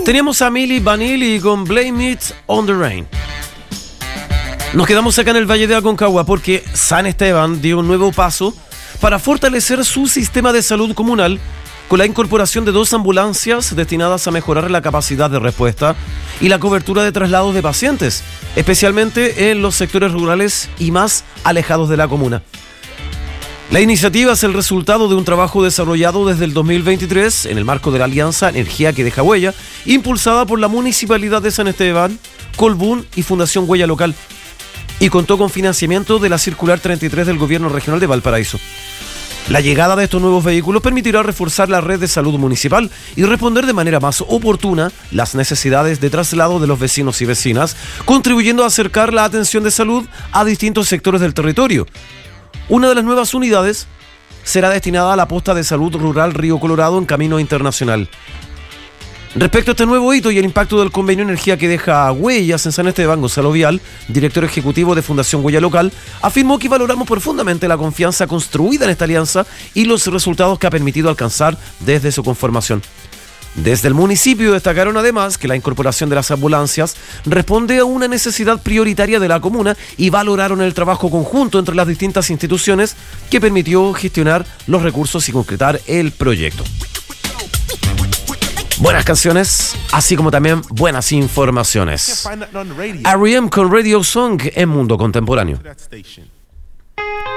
Teníamos a Milli Vanilli con Blame It on the Rain. Nos quedamos acá en el Valle de Aconcagua porque San Esteban dio un nuevo paso para fortalecer su sistema de salud comunal con la incorporación de 2 ambulancias destinadas a mejorar la capacidad de respuesta y la cobertura de traslados de pacientes, especialmente en los sectores rurales y más alejados de la comuna. La iniciativa es el resultado de un trabajo desarrollado desde el 2023 en el marco de la alianza Energía que deja huella, impulsada por la Municipalidad de San Esteban, Colbún y Fundación Huella Local, y contó con financiamiento de la Circular 33 del Gobierno Regional de Valparaíso. La llegada de estos nuevos vehículos permitirá reforzar la red de salud municipal y responder de manera más oportuna las necesidades de traslado de los vecinos y vecinas, contribuyendo a acercar la atención de salud a distintos sectores del territorio. Una de las nuevas unidades será destinada a la posta de salud rural Río Colorado en camino internacional. Respecto a este nuevo hito y el impacto del convenio Energía que deja huellas en San Esteban, Gonzalo Vial, director ejecutivo de Fundación Huella Local, afirmó que valoramos profundamente la confianza construida en esta alianza y los resultados que ha permitido alcanzar desde su conformación. Desde el municipio destacaron además que la incorporación de las ambulancias responde a una necesidad prioritaria de la comuna y valoraron el trabajo conjunto entre las distintas instituciones que permitió gestionar los recursos y concretar el proyecto. Buenas canciones, así como también buenas informaciones. R.E.M. con Radio Song en Mundo Contemporáneo.